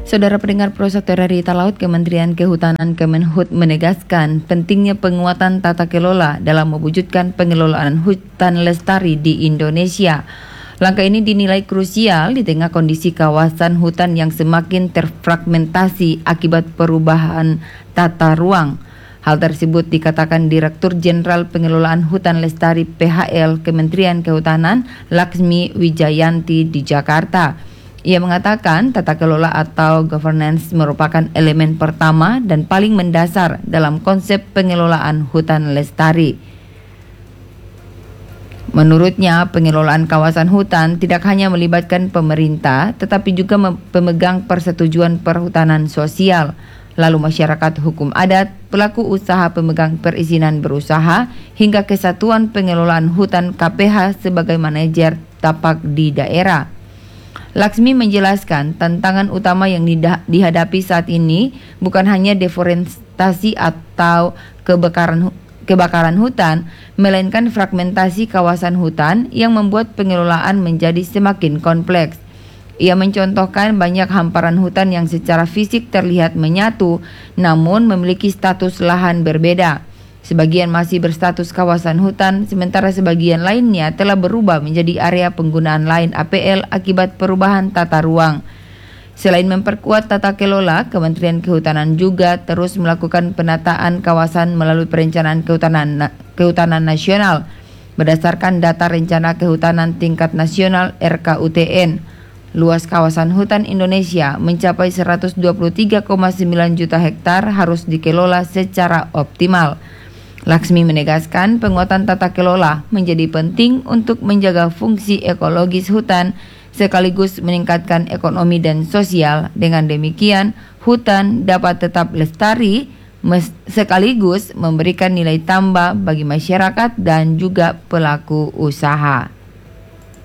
Saudara pendengar Pro Sektor Rita Laut, Kementerian Kehutanan Kemenhut menegaskan pentingnya penguatan tata kelola dalam mewujudkan pengelolaan hutan lestari di Indonesia. Langkah ini dinilai krusial di tengah kondisi kawasan hutan yang semakin terfragmentasi akibat perubahan tata ruang. Hal tersebut dikatakan Direktur Jenderal Pengelolaan Hutan Lestari PHL Kementerian Kehutanan Laksmi Wijayanti di Jakarta. Ia mengatakan tata kelola atau governance merupakan elemen pertama dan paling mendasar dalam konsep pengelolaan hutan lestari. Menurutnya, pengelolaan kawasan hutan tidak hanya melibatkan pemerintah, tetapi juga pemegang persetujuan perhutanan sosial, lalu masyarakat hukum adat, pelaku usaha pemegang perizinan berusaha, hingga Kesatuan Pengelolaan Hutan KPH sebagai manajer tapak di daerah. Laksmi menjelaskan tantangan utama yang dihadapi saat ini bukan hanya deforestasi atau kebakaran hutan, melainkan fragmentasi kawasan hutan yang membuat pengelolaan menjadi semakin kompleks. Ia mencontohkan banyak hamparan hutan yang secara fisik terlihat menyatu, namun memiliki status lahan berbeda. Sebagian masih berstatus kawasan hutan, sementara sebagian lainnya telah berubah menjadi area penggunaan lain APL akibat perubahan tata ruang. Selain memperkuat tata kelola, Kementerian Kehutanan juga terus melakukan penataan kawasan melalui Perencanaan Kehutanan Nasional. Berdasarkan data Rencana Kehutanan Tingkat Nasional RKUTN, luas kawasan hutan Indonesia mencapai 123,9 juta hektar harus dikelola secara optimal. Laksmi menegaskan penguatan tata kelola menjadi penting untuk menjaga fungsi ekologis hutan sekaligus meningkatkan ekonomi dan sosial. Dengan demikian, hutan dapat tetap lestari sekaligus memberikan nilai tambah bagi masyarakat dan juga pelaku usaha.